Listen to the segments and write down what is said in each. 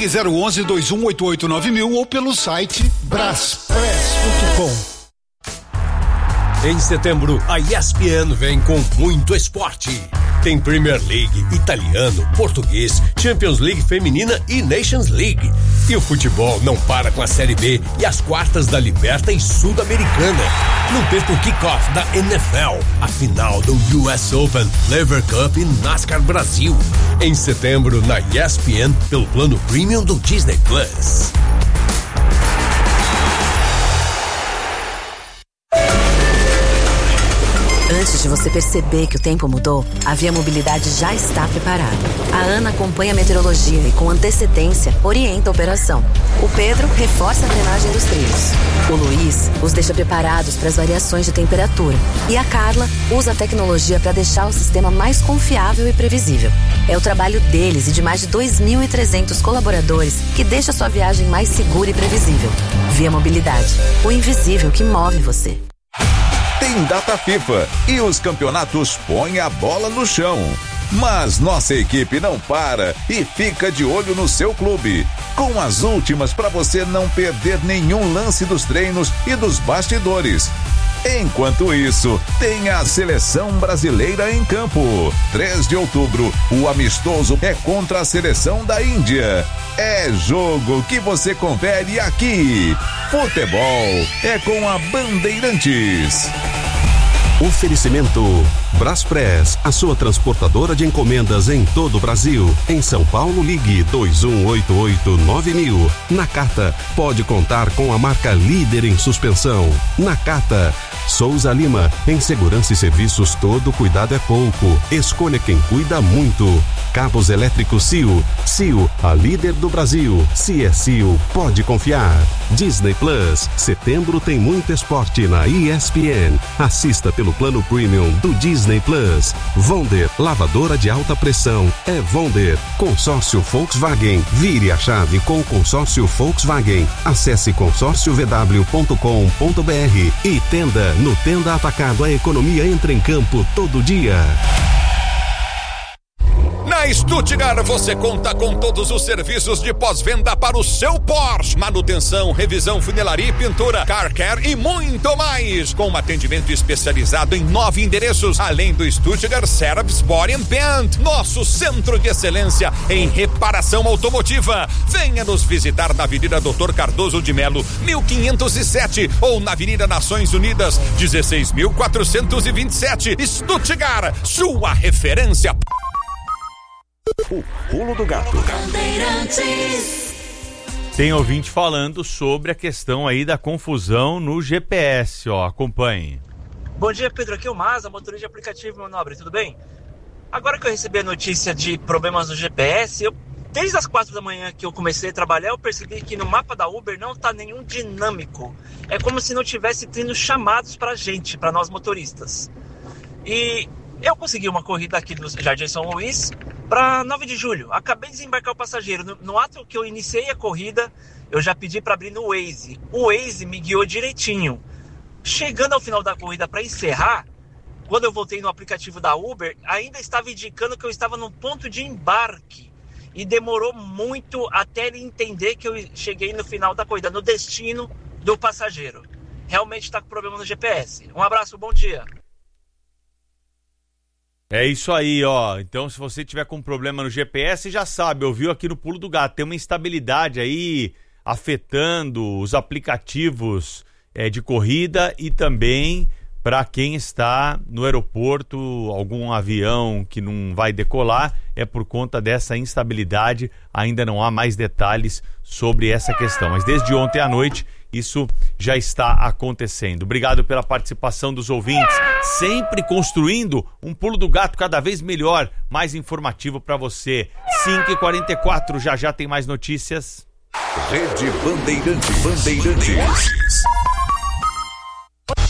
Ligue 011-2188-9000 ou pelo site braspress.com. Em setembro, a ESPN vem com muito esporte. Tem Premier League, italiano, português, Champions League feminina e Nations League. E o futebol não para com a Série B e as quartas da Liberta e Sul-Americana. Não perca o kickoff da NFL, a final do US Open, Lever Cup e NASCAR Brasil. Em setembro, na ESPN, pelo plano Premium do Disney Plus. Antes de você perceber que o tempo mudou, a Via Mobilidade já está preparada. A Ana acompanha a meteorologia e, com antecedência, orienta a operação. O Pedro reforça a drenagem dos trilhos. O Luiz os deixa preparados para as variações de temperatura. E a Carla usa a tecnologia para deixar o sistema mais confiável e previsível. É o trabalho deles e de mais de 2.300 colaboradores que deixa sua viagem mais segura e previsível. Via Mobilidade, o invisível que move você. Tem data FIFA e os campeonatos põem a bola no chão. Mas nossa equipe não para e fica de olho no seu clube, com as últimas para você não perder nenhum lance dos treinos e dos bastidores. Enquanto isso, tem a Seleção Brasileira em campo. 3 de outubro, o amistoso é contra a Seleção da Índia. É jogo que você confere aqui. Futebol é com a Bandeirantes. Oferecimento Braspress, a sua transportadora de encomendas em todo o Brasil. Em São Paulo, ligue 2188-9000. Nakata, pode contar com a marca líder em suspensão. Nakata. Souza Lima, em segurança e serviços todo cuidado é pouco. Escolha quem cuida muito. Cabos elétricos CIO. CIO, a líder do Brasil. Se é CIO, pode confiar. Disney Plus, setembro tem muito esporte na ESPN. Assista pelo plano Premium do Disney Plus. Wonder, lavadora de alta pressão. É Wonder. Consórcio Volkswagen. Vire a chave com o consórcio Volkswagen. Acesse consórciovw.com.br e Tenda. No Tenda Atacado, a economia entra em campo todo dia. Na Stuttgart você conta com todos os serviços de pós-venda para o seu Porsche, manutenção, revisão, funilaria e pintura, car care e muito mais, com um atendimento especializado em 9 endereços, além do Stuttgart Service Body and Paint, nosso centro de excelência em reparação automotiva. Venha nos visitar na Avenida Dr. Cardoso de Melo, 1507, ou na Avenida Nações Unidas, 16.427, Stuttgart, sua referência. O Pulo do Gato. Tem ouvinte falando sobre a questão aí da confusão no GPS, ó, acompanhe. Bom dia, Pedro, aqui é o Maza, motorista de aplicativo, meu nobre, tudo bem? Agora que eu recebi a notícia de problemas no GPS, desde as 4 da manhã que eu comecei a trabalhar, eu percebi que no mapa da Uber não tá nenhum dinâmico. É como se não tivesse tendo chamados pra gente, pra nós motoristas. E eu consegui uma corrida aqui no Jardim São Luís para 9 de julho. Acabei de desembarcar o passageiro. No ato que eu iniciei a corrida, eu já pedi para abrir no Waze. O Waze me guiou direitinho. Chegando ao final da corrida para encerrar, quando eu voltei no aplicativo da Uber, ainda estava indicando que eu estava no ponto de embarque. E demorou muito até ele entender que eu cheguei no final da corrida, no destino do passageiro. Realmente está com problema no GPS. Um abraço, bom dia. É isso aí, ó. Então, se você tiver com problema no GPS, já sabe, ouviu aqui no Pulo do Gato. Tem uma instabilidade aí afetando os aplicativos de corrida e também para quem está no aeroporto, algum avião que não vai decolar, é por conta dessa instabilidade. Ainda não há mais detalhes sobre essa questão. Mas desde ontem à noite, isso já está acontecendo. Obrigado pela participação dos ouvintes, sempre construindo um Pulo do Gato cada vez melhor, mais informativo para você. 5h44, já tem mais notícias. Rede Bandeirantes.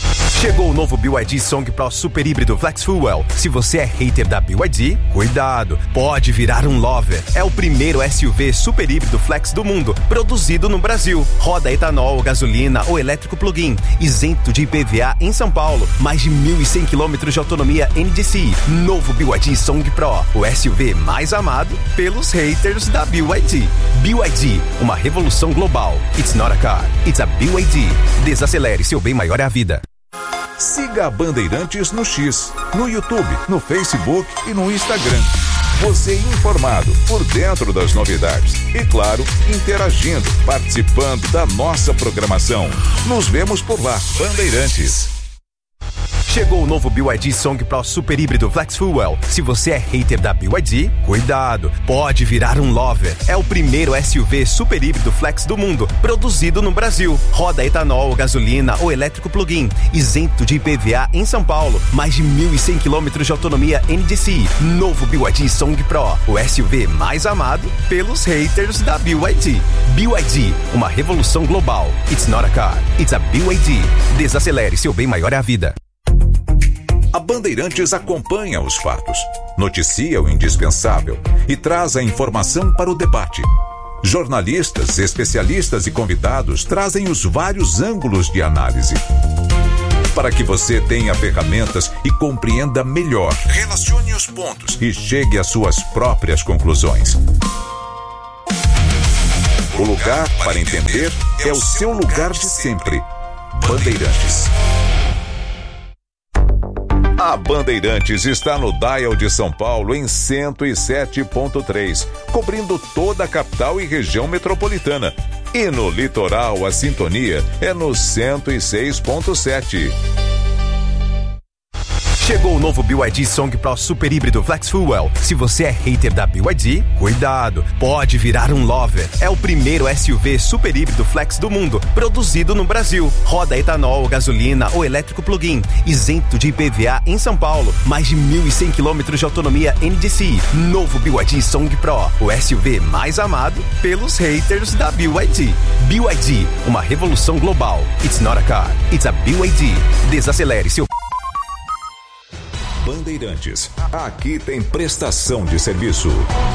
Chegou o novo BYD Song Pro Super Híbrido Flex Fuel. Se você é hater da BYD, cuidado, pode virar um lover. É o primeiro SUV super híbrido flex do mundo, produzido no Brasil. Roda etanol, gasolina ou elétrico plug-in, isento de IPVA em São Paulo. Mais de 1.100 km de autonomia NDCi. Novo BYD Song Pro, o SUV mais amado pelos haters da BYD. BYD, uma revolução global. It's not a car, it's a BYD. Desacelere, seu bem maior é a vida. Siga a Bandeirantes no X, no YouTube, no Facebook e no Instagram. Você informado, por dentro das novidades e, claro, interagindo, participando da nossa programação. Nos vemos por lá, Bandeirantes. Chegou o novo BYD Song Pro Super Híbrido Flex Fuel. Se você é hater da BYD, cuidado, pode virar um lover. É o primeiro SUV super híbrido flex do mundo, produzido no Brasil. Roda etanol, gasolina ou elétrico plug-in, isento de IPVA em São Paulo. Mais de 1.100 km de autonomia NDCi. Novo BYD Song Pro, o SUV mais amado pelos haters da BYD. BYD, uma revolução global. It's not a car, it's a BYD. Desacelere, seu bem maior é a vida. A Bandeirantes acompanha os fatos, noticia o indispensável e traz a informação para o debate. Jornalistas, especialistas e convidados trazem os vários ângulos de análise, para que você tenha ferramentas e compreenda melhor, relacione os pontos e chegue às suas próprias conclusões. O lugar para entender é o seu lugar de sempre. Bandeirantes. A Bandeirantes está no dial de São Paulo em 107.3, cobrindo toda a capital e região metropolitana. E no litoral a sintonia é no 106.7. Chegou o novo BYD Song Pro Super Híbrido Flex Fuel. Se você é hater da BYD, cuidado, pode virar um lover. É o primeiro SUV super híbrido flex do mundo, produzido no Brasil. Roda etanol, gasolina ou elétrico plug-in, isento de IPVA em São Paulo. Mais de 1.100 km de autonomia NDCi. Novo BYD Song Pro, o SUV mais amado pelos haters da BYD. BYD, uma revolução global. It's not a car, it's a BYD. Desacelere, seu... Bandeirantes, aqui tem prestação de serviço.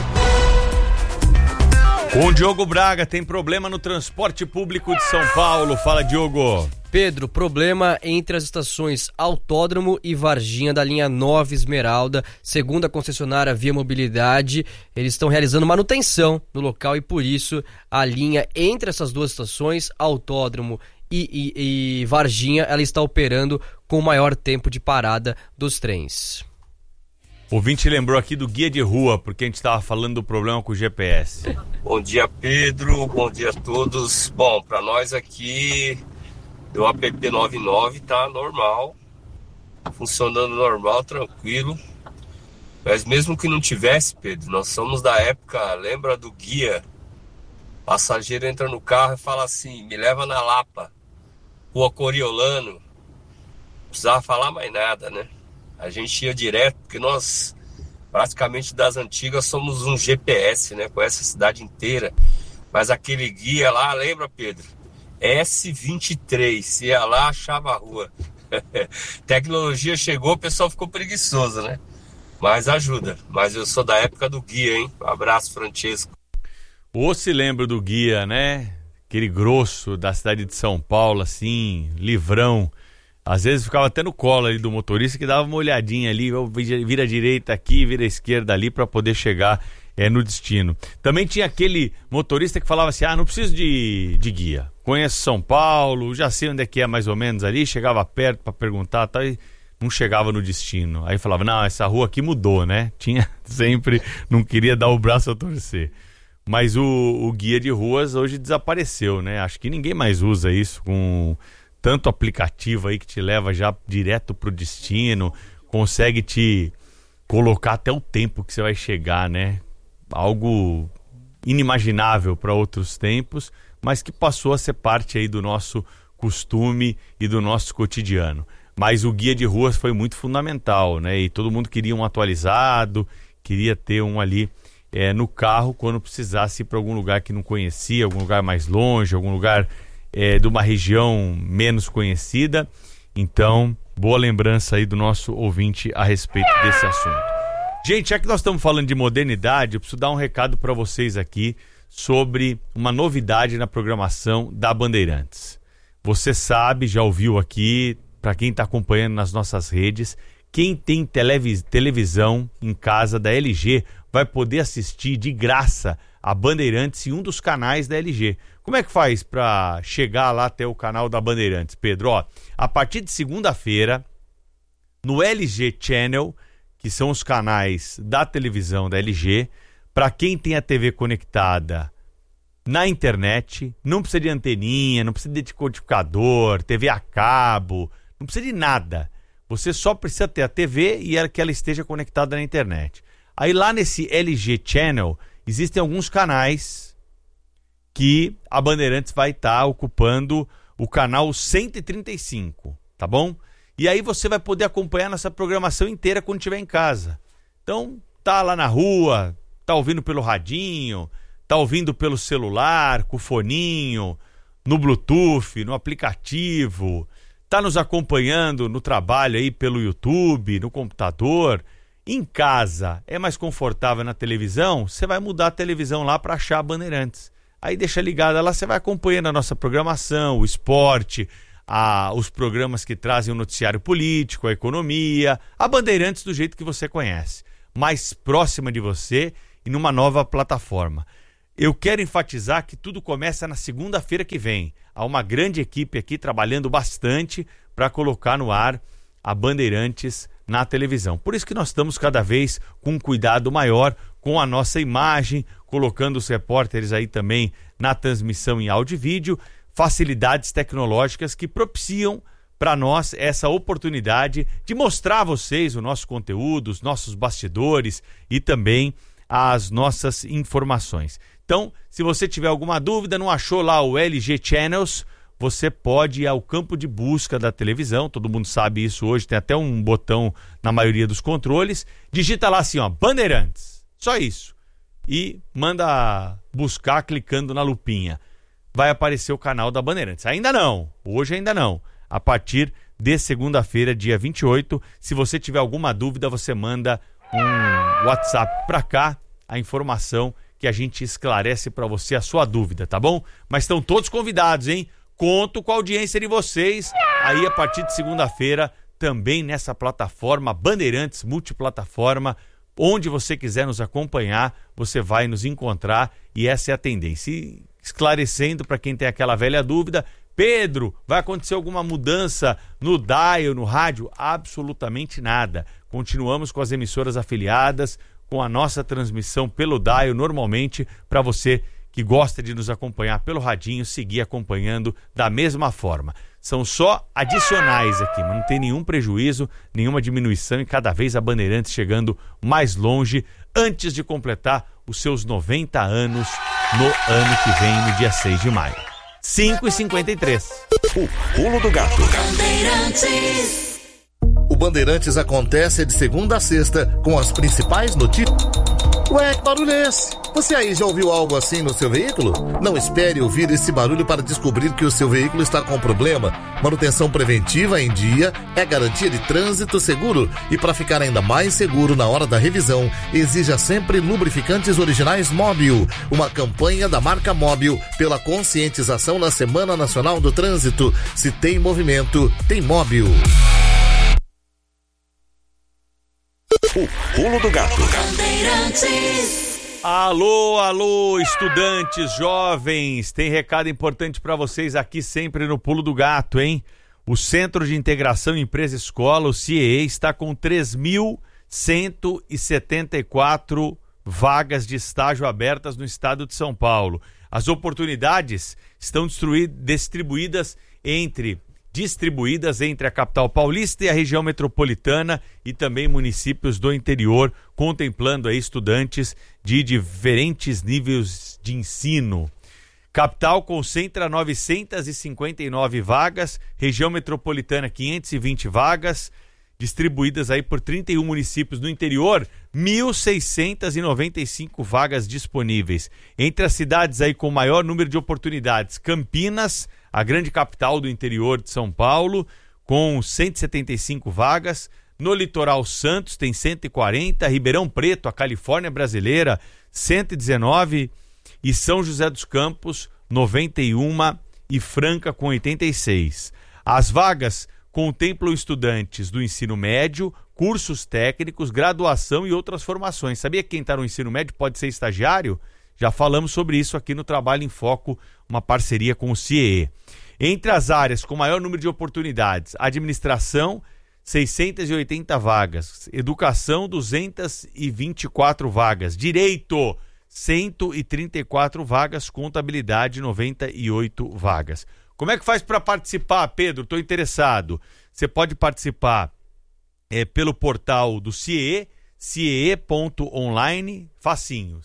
Com o Diogo Braga, tem problema no transporte público de São Paulo. Fala, Diogo. Pedro, problema entre as estações Autódromo e Varginha da linha 9 Esmeralda. Segundo a concessionária Via Mobilidade, eles estão realizando manutenção no local e por isso a linha entre essas duas estações, Autódromo e Varginha, ela está operando com maior tempo de parada dos trens. O ouvinte lembrou aqui do guia de rua, porque a gente estava falando do problema com o GPS. Bom dia, Pedro. Bom dia a todos. Bom, para nós aqui do app 99 tá normal, funcionando normal, tranquilo. Mas mesmo que não tivesse, Pedro, nós somos da época, lembra do guia? Passageiro entra no carro e fala assim, me leva na Lapa, Rua Coriolano. Não precisava falar mais nada, né? A gente ia direto, porque nós, praticamente das antigas, somos um GPS, né? Conhece a cidade inteira. Mas aquele guia lá, lembra, Pedro? S23, ia lá, achava a rua. Tecnologia chegou, o pessoal ficou preguiçoso, né? Mas ajuda. Mas eu sou da época do guia, hein? Um abraço, Francesco. Ou se lembra do guia, né? Aquele grosso da cidade de São Paulo, assim, livrão. Às vezes ficava até no colo ali do motorista que dava uma olhadinha ali, vira a direita aqui, vira a esquerda ali para poder chegar no destino. Também tinha aquele motorista que falava assim, não preciso de guia, conheço São Paulo, já sei onde é que é mais ou menos ali, chegava perto para perguntar, tal, e não chegava no destino. Aí falava, não, essa rua aqui mudou, né? Tinha sempre, não queria dar o braço a torcer. Mas o guia de ruas hoje desapareceu, né? Acho que ninguém mais usa isso, com tanto aplicativo aí que te leva já direto pro destino, consegue te colocar até o tempo que você vai chegar, né? Algo inimaginável para outros tempos, mas que passou a ser parte aí do nosso costume e do nosso cotidiano. Mas o guia de ruas foi muito fundamental, né? E todo mundo queria um atualizado, queria ter um ali no carro quando precisasse ir para algum lugar que não conhecia, algum lugar mais longe, algum lugar de uma região menos conhecida. Então Boa lembrança aí do nosso ouvinte a respeito desse assunto. Gente, já que nós estamos falando de modernidade, eu preciso dar um recado para vocês aqui sobre uma novidade na programação da Bandeirantes. Você sabe, já ouviu aqui, para quem está acompanhando nas nossas redes, quem tem televisão em casa da LG vai poder assistir de graça a Bandeirantes em um dos canais da LG. Como é que faz para chegar lá até o canal da Bandeirantes, Pedro? Ó, a partir de segunda-feira, no LG Channel, que são os canais da televisão da LG, para quem tem a TV conectada na internet, não precisa de anteninha, não precisa de decodificador, TV a cabo, não precisa de nada. Você só precisa ter a TV e que ela esteja conectada na internet. Aí lá nesse LG Channel, existem alguns canais que a Bandeirantes vai estar ocupando o canal 135, tá bom? E aí você vai poder acompanhar nossa programação inteira quando estiver em casa. Então, tá lá na rua, tá ouvindo pelo radinho, tá ouvindo pelo celular, com o foninho, no Bluetooth, no aplicativo, tá nos acompanhando no trabalho aí pelo YouTube, no computador. Em casa é mais confortável na televisão, você vai mudar a televisão lá para achar a Bandeirantes. Aí deixa ligada lá, você vai acompanhando a nossa programação, o esporte, os programas que trazem o noticiário político, a economia, a Bandeirantes do jeito que você conhece, mais próxima de você e numa nova plataforma. Eu quero enfatizar que tudo começa na segunda-feira que vem. Há uma grande equipe aqui trabalhando bastante para colocar no ar a Bandeirantes na televisão. Por isso que nós estamos cada vez com um cuidado maior com a nossa imagem, colocando os repórteres aí também na transmissão em áudio e vídeo, facilidades tecnológicas que propiciam para nós essa oportunidade de mostrar a vocês o nosso conteúdo, os nossos bastidores e também as nossas informações. Então, se você tiver alguma dúvida, não achou lá o LG Channels, você pode ir ao campo de busca da televisão, todo mundo sabe isso hoje, tem até um botão na maioria dos controles, digita lá assim, ó, Bandeirantes, só isso, e manda buscar clicando na lupinha. Vai aparecer o canal da Bandeirantes. Ainda não, hoje ainda não. A partir de segunda-feira, dia 28, se você tiver alguma dúvida, você manda um WhatsApp para cá, a informação que a gente esclarece para você a sua dúvida, tá bom? Mas estão todos convidados, hein? Conto com a audiência de vocês aí a partir de segunda-feira, também nessa plataforma Bandeirantes Multiplataforma, onde você quiser nos acompanhar, você vai nos encontrar e essa é a tendência. E esclarecendo para quem tem aquela velha dúvida, Pedro, vai acontecer alguma mudança no dial, no rádio? Absolutamente nada. Continuamos com as emissoras afiliadas, com a nossa transmissão pelo dial normalmente, para você que gosta de nos acompanhar pelo radinho, seguir acompanhando da mesma forma. São só adicionais aqui, mas não tem nenhum prejuízo, nenhuma diminuição e cada vez a Bandeirantes chegando mais longe antes de completar os seus 90 anos no ano que vem, no dia 6 de maio. 5h53. O Pulo do Gato. O Bandeirantes acontece de segunda a sexta com as principais notícias. Ué, que barulho é esse? Você aí já ouviu algo assim no seu veículo? Não espere ouvir esse barulho para descobrir que o seu veículo está com problema. Manutenção preventiva em dia é garantia de trânsito seguro. E para ficar ainda mais seguro na hora da revisão, exija sempre lubrificantes originais Móbil. Uma campanha da marca Móbil pela conscientização na Semana Nacional do Trânsito. Se tem movimento, tem Móbil. O Pulo do Gato. Alô, alô, estudantes, jovens, tem recado importante para vocês aqui sempre no Pulo do Gato, hein? O Centro de Integração Empresa-Escola, o CIEE, está com 3.174 vagas de estágio abertas no estado de São Paulo. As oportunidades estão distribuídas entre a capital paulista e a região metropolitana e também municípios do interior, contemplando aí estudantes de diferentes níveis de ensino. Capital concentra 959 vagas, região metropolitana 520 vagas, distribuídas aí por 31 municípios no interior, 1.695 vagas disponíveis. Entre as cidades aí com maior número de oportunidades, Campinas, a grande capital do interior de São Paulo, com 175 vagas. No Litoral Santos tem 140, Ribeirão Preto, a Califórnia brasileira, 119 e São José dos Campos, 91 e Franca com 86. As vagas contemplam estudantes do ensino médio, cursos técnicos, graduação e outras formações. Sabia que quem está no ensino médio pode ser estagiário? Já falamos sobre isso aqui no Trabalho em Foco, uma parceria com o CIEE. Entre as áreas com maior número de oportunidades, administração, 680 vagas, educação, 224 vagas, direito, 134 vagas, contabilidade, 98 vagas. Como é que faz para participar, Pedro? Estou interessado. Você pode participar pelo portal do CIEE, ciee.online, facinho,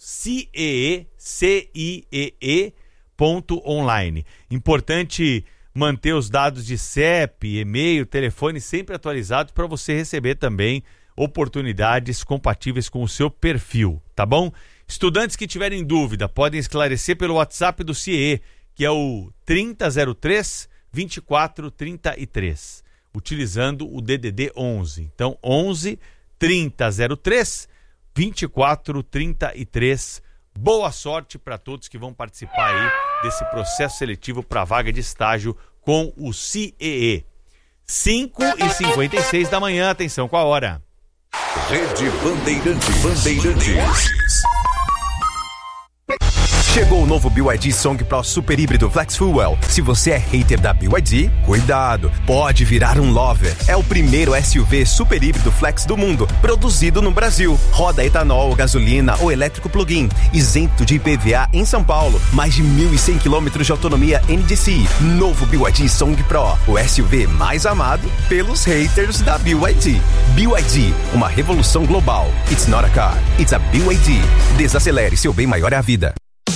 ciee.online. Importante manter os dados de CEP, e-mail, telefone sempre atualizados para você receber também oportunidades compatíveis com o seu perfil, tá bom? Estudantes que tiverem dúvida podem esclarecer pelo WhatsApp do CIEE, que é o 3003-2433, utilizando o DDD 11. Então, 11 3003 2433. Boa sorte para todos que vão participar aí desse processo seletivo para vaga de estágio com o CIEE. 5h56 da manhã, atenção com a hora. Rede Bandeirantes. Chegou o novo BYD Song Pro Super Híbrido Flex Fuel. Se você é hater da BYD, cuidado, pode virar um lover. É o primeiro SUV super híbrido flex do mundo, produzido no Brasil. Roda etanol, gasolina ou elétrico plug-in, isento de IPVA em São Paulo. Mais de 1.100 km de autonomia NDC. Novo BYD Song Pro, o SUV mais amado pelos haters da BYD. BYD, uma revolução global. It's not a car, it's a BYD. Desacelere, seu bem maior é a vida.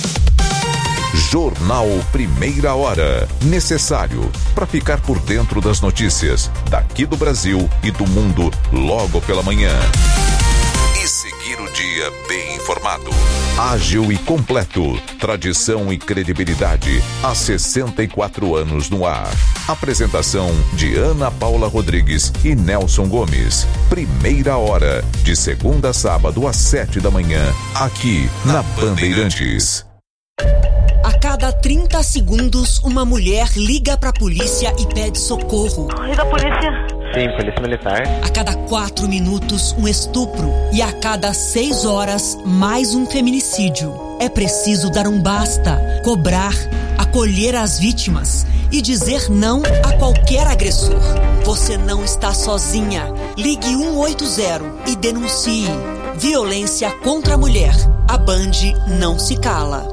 Jornal Primeira Hora. Necessário para ficar por dentro das notícias daqui do Brasil e do mundo logo pela manhã. E seguir o dia bem informado. Ágil e completo. Tradição e credibilidade. Há 64 anos no ar. Apresentação de Ana Paula Rodrigues e Nelson Gomes. Primeira Hora. De segunda a sábado às 7 da manhã. Aqui na Bandeirantes. A cada 30 segundos, uma mulher liga pra polícia e pede socorro. E da polícia? Sim, polícia militar. A cada 4 minutos, um estupro. E a cada 6 horas, mais um feminicídio. É preciso dar um basta, cobrar, acolher as vítimas e dizer não a qualquer agressor. Você não está sozinha. Ligue 180 e denuncie. Violência contra a mulher. A Band não se cala.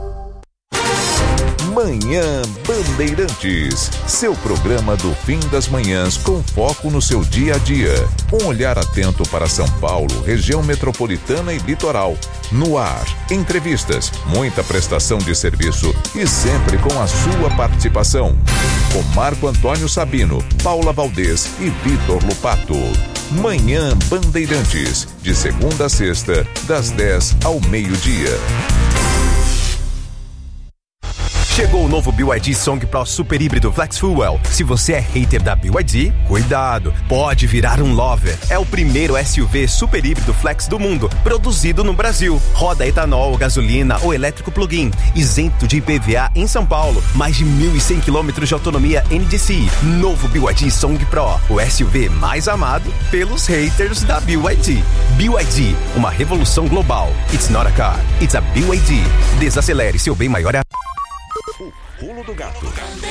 Manhã Bandeirantes, seu programa do fim das manhãs com foco no seu dia a dia. Um olhar atento para São Paulo, região metropolitana e litoral. No ar, entrevistas, muita prestação de serviço e sempre com a sua participação. Com Marco Antônio Sabino, Paula Valdez e Vitor Lupato. Manhã Bandeirantes, de segunda a sexta, das 10 ao meio-dia. Chegou o novo BYD Song Pro Super Híbrido Flex Fuel. Se você é hater da BYD, cuidado, pode virar um lover. É o primeiro SUV super híbrido flex do mundo, produzido no Brasil. Roda etanol, gasolina ou elétrico plug-in, isento de IPVA em São Paulo. Mais de 1.100 km de autonomia NDC. Novo BYD Song Pro, o SUV mais amado pelos haters da BYD. BYD, uma revolução global. It's not a car, it's a BYD. Desacelere, seu bem maior é a... O Pulo do Gato.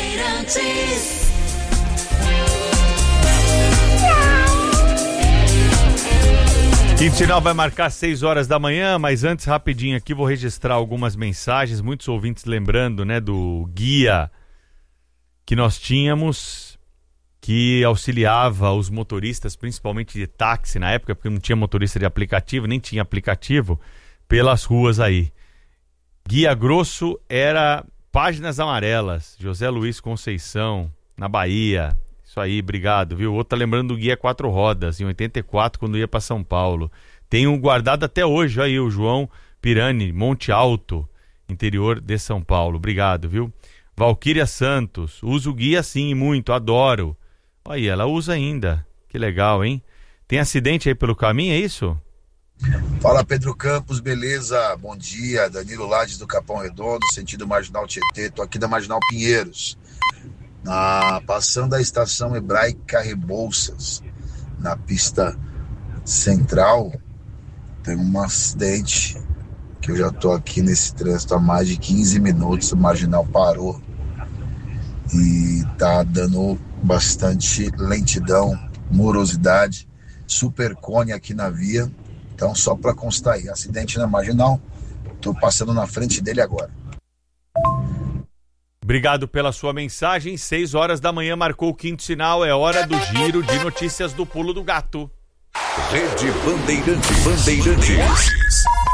Quintinal vai marcar 6 horas da manhã, mas antes, rapidinho aqui, vou registrar algumas mensagens, muitos ouvintes lembrando, né, do guia que nós tínhamos, que auxiliava os motoristas, principalmente de táxi na época, porque não tinha motorista de aplicativo, nem tinha aplicativo, pelas ruas aí. Guia grosso era Páginas Amarelas, José Luiz Conceição, na Bahia. Isso aí, obrigado, viu? Outro tá lembrando do Guia 4 Rodas, em 84, quando ia para São Paulo. Tem um guardado até hoje, aí, o João Pirani, Monte Alto, interior de São Paulo. Obrigado, viu? Valquíria Santos, uso o guia sim, muito, adoro. Aí, ela usa ainda. Que legal, hein? Tem acidente aí pelo caminho, é isso? Fala, Pedro Campos, beleza? Bom dia, Danilo Lades do Capão Redondo, sentido Marginal Tietê, tô aqui da Marginal Pinheiros, passando a estação Hebraica Rebouças, na pista central, tem um acidente, que eu já tô aqui nesse trânsito há mais de 15 minutos, o Marginal parou, e tá dando bastante lentidão, morosidade, super cone aqui na via. Então, só para constar aí, acidente na Marginal, tô passando na frente dele agora. Obrigado pela sua mensagem. 6 horas da manhã marcou o quinto sinal, é hora do giro de notícias do Pulo do Gato. Rede Bandeirantes.